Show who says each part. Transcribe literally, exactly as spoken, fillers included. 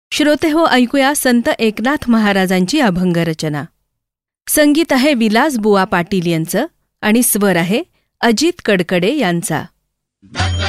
Speaker 1: श्रोते हो, ऐकूया संत एकनाथ महाराजांची अभंगरचना. संगीत आहे विलास बुवा पाटील यांचं आणि स्वर आहे अजित कडकडे यांचा.